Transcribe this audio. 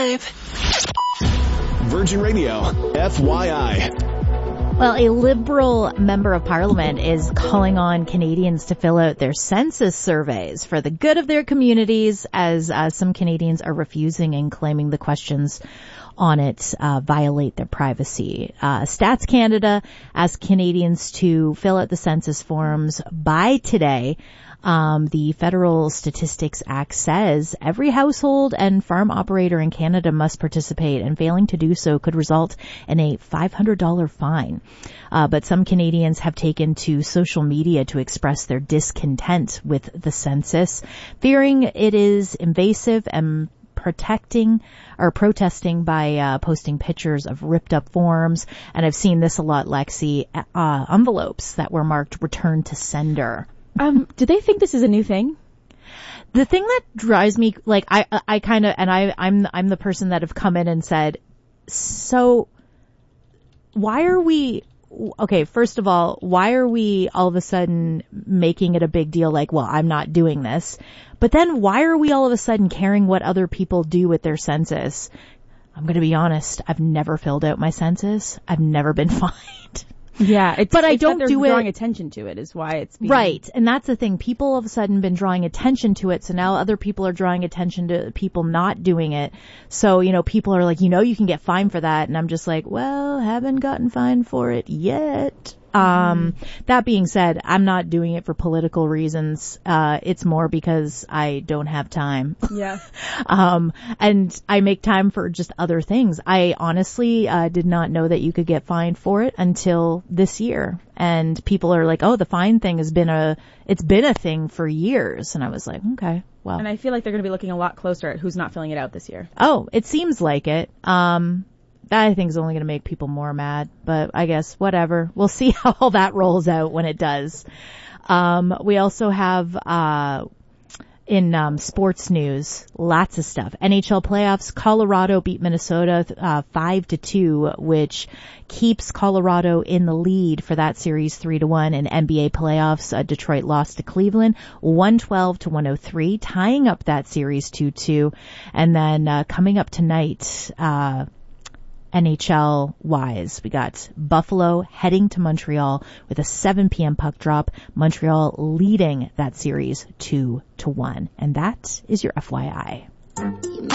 Virgin Radio, FYI. Well, a Liberal member of Parliament is calling on Canadians to fill out their census surveys for the good of their communities, as some Canadians are refusing and claiming the questions on it violate their privacy. Stats Canada asked Canadians to fill out the census forms by today. The Federal Statistics Act says every household and farm operator in Canada must participate, and failing to do so could result in a $500 fine. But some Canadians have taken to social media to express their discontent with the census, fearing it is invasive and protesting by posting pictures of ripped up forms. And I've seen this a lot, Lexi, envelopes that were marked return to sender. Do they think this is a new thing? The thing that drives me, like, I kind of, and I'm the person that have come in and said, so why are we, okay, first of all, why are we all of a sudden making it a big deal? Like, well, I'm not doing this. But then why are we all of a sudden caring what other people do with their census? I'm going to be honest. I've never filled out my census. I've never been fined. Yeah, but I don't do it. Drawing attention to it is why it's being... Right, and that's the thing. People all of a sudden been drawing attention to it, so now other people are drawing attention to people not doing it. So, people are like, you can get fined for that, and I'm just like, well, haven't gotten fined for it yet. That being said, I'm not doing it for political reasons. It's more because I don't have time. Yeah. And I make time for just other things. I honestly, did not know that you could get fined for it until this year. And people are like, oh, the fine thing it's been a thing for years. And I was like, okay, well. And I feel like they're going to be looking a lot closer at who's not filling it out this year. Oh, it seems like it. That I think is only going to make people more mad, but I guess whatever. We'll see how all that rolls out when it does. We also have, in sports news, lots of stuff. NHL playoffs, Colorado beat Minnesota 5-2, which keeps Colorado in the lead for that series 3-1. In NBA playoffs, Detroit lost to Cleveland 112-103, tying up that series 2-2. And then coming up tonight, NHL wise, we got Buffalo heading to Montreal with a 7 p.m. puck drop. Montreal leading that series 2-1. And that is your FYI.